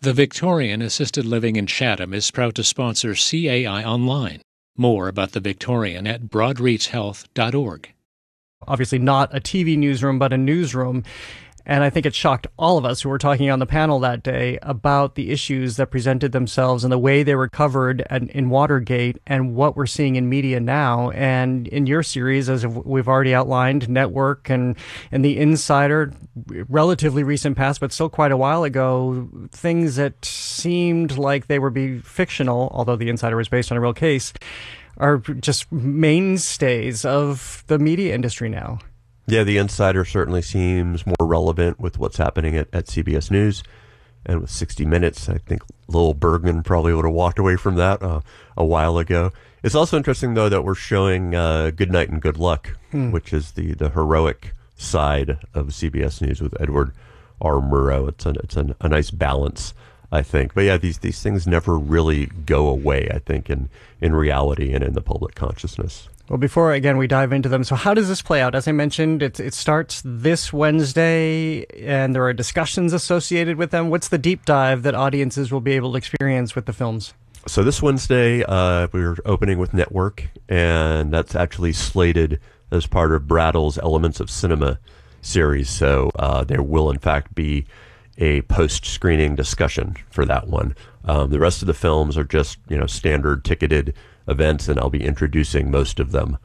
The Victorian Assisted Living in Chatham is proud to sponsor CAI Online. More about the Victorian at broadreachhealth.org. Obviously not a TV newsroom, but a newsroom. And I think it shocked all of us who were talking on the panel that day about the issues that presented themselves and the way they were covered in Watergate and what we're seeing in media now. And in your series, as we've already outlined, Network and The Insider, relatively recent past, but still quite a while ago, things that seemed like they would be fictional, although The Insider was based on a real case, are just mainstays of the media industry now. Yeah, The Insider certainly seems more relevant with what's happening at CBS News and with 60 Minutes. I think Lowell Bergman probably would have walked away from that a while ago. It's also interesting, though, that we're showing Good Night and Good Luck, which is the heroic side of CBS News with Edward R. Murrow. It's a nice balance, I think. But yeah, these things never really go away, I think, in reality and in the public consciousness. Well, before, again, we dive into them, so how does this play out? As I mentioned, it starts this Wednesday, and there are discussions associated with them. What's the deep dive that audiences will be able to experience with the films? So this Wednesday, we're opening with Network, and that's actually slated as part of Brattle's Elements of Cinema series. So there will, in fact, be a post-screening discussion for that one. The rest of the films are just, standard ticketed events, and I'll be introducing most of them.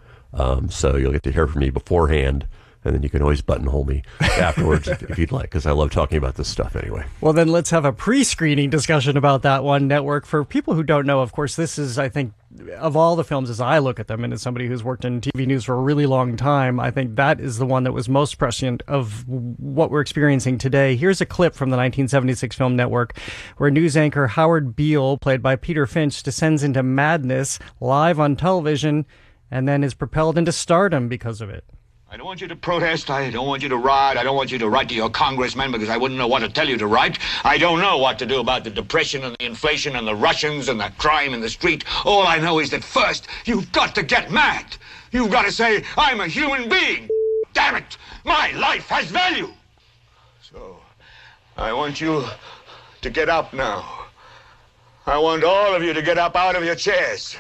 So you'll get to hear from me beforehand, and then you can always buttonhole me afterwards if you'd like, because I love talking about this stuff anyway. Well, then let's have a pre-screening discussion about that one, Network. For people who don't know, of course, this is, I think, of all the films as I look at them, and as somebody who's worked in TV news for a really long time, I think that is the one that was most prescient of what we're experiencing today. Here's a clip from the 1976 film Network, where news anchor Howard Beale, played by Peter Finch, descends into madness live on television and then is propelled into stardom because of it. I don't want you to protest. I don't want you to riot. I don't want you to write to your congressman because I wouldn't know what to tell you to write. I don't know what to do about the depression and the inflation and the Russians and the crime in the street. All I know is that first, you've got to get mad. You've got to say, I'm a human being. Damn it. My life has value. So, I want you to get up now. I want all of you to get up out of your chairs.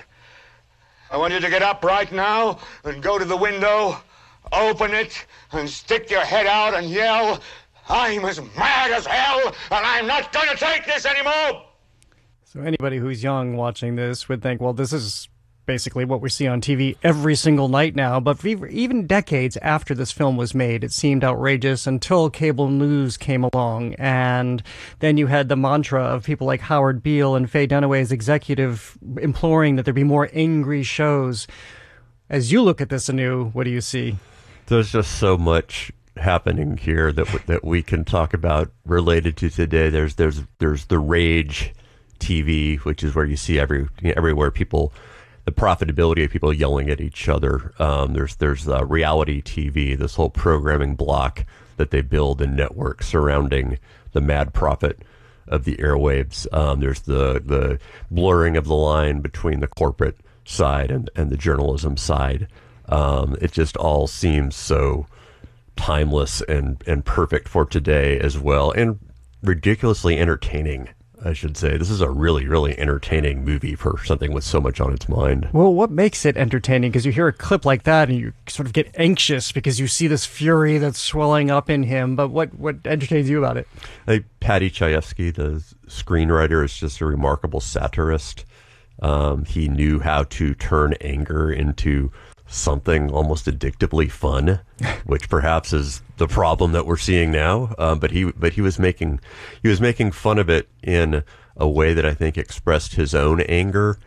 I want you to get up right now and go to the window, open it, and stick your head out and yell, I'm as mad as hell, and I'm not going to take this anymore! So anybody who's young watching this would think, well, this is basically what we see on TV every single night now. But even decades after this film was made, it seemed outrageous until cable news came along. And then you had the mantra of people like Howard Beale and Faye Dunaway's executive imploring that there be more angry shows. As you look at this anew, what do you see? There's just so much happening here that we can talk about related to today. There's the rage TV, which is where you see everywhere people, the profitability of people yelling at each other. There's reality TV, this whole programming block that they build in Network surrounding the mad profit of the airwaves. There's the blurring of the line between the corporate side and the journalism side. It just all seems so timeless and perfect for today as well, and ridiculously entertaining, I should say. This is a really, really entertaining movie for something with so much on its mind. Well, what makes it entertaining? Because you hear a clip like that and you sort of get anxious because you see this fury that's swelling up in him. But what entertains you about it? Paddy Chayefsky, the screenwriter, is just a remarkable satirist. He knew how to turn anger into something almost addictively fun, which perhaps is the problem that we're seeing now. But he was making fun of it in a way that I think expressed his own anger.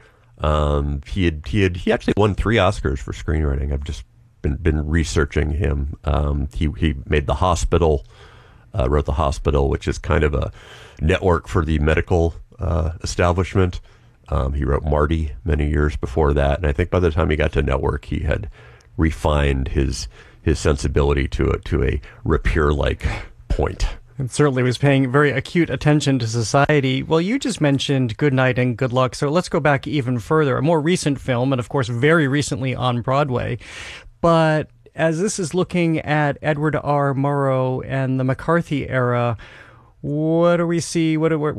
He actually won 3 Oscars for screenwriting. I've just been researching him. He made The Hospital, wrote The Hospital, which is kind of a network for the medical establishment. He wrote Marty many years before that, and I think by the time he got to Network, he had refined his sensibility to a rapier-like point. And certainly was paying very acute attention to society. Well, you just mentioned Good Night and Good Luck, so let's go back even further. A more recent film, and of course very recently on Broadway. But as this is looking at Edward R. Murrow and the McCarthy era, what do we see? Where